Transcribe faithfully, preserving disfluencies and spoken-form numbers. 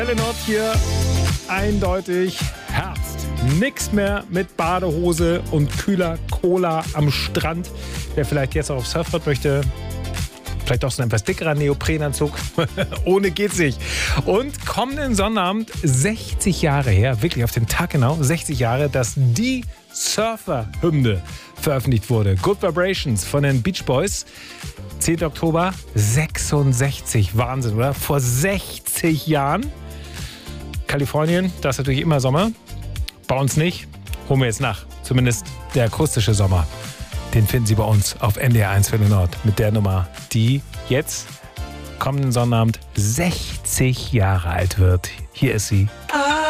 Welle Nord hier, eindeutig Herbst. Nix mehr mit Badehose und kühler Cola am Strand. Wer vielleicht jetzt auch aufs Surfboard möchte, vielleicht auch so ein etwas dickerer Neoprenanzug. Ohne geht's nicht. Und kommenden Sonnabend, sechzig Jahre her, wirklich auf den Tag genau, sechzig Jahre, dass die Surfer-Hymne veröffentlicht wurde. Good Vibrations von den Beach Boys. zehnten Oktober sechsundsechzig. Wahnsinn, oder? Vor sechzig Jahren. Kalifornien, da ist natürlich immer Sommer. Bei uns nicht. Holen wir jetzt nach. Zumindest der akustische Sommer. Den finden Sie bei uns auf N D R eins Welle Nord mit der Nummer, die jetzt kommenden Sonnabend sechzig Jahre alt wird. Hier ist sie.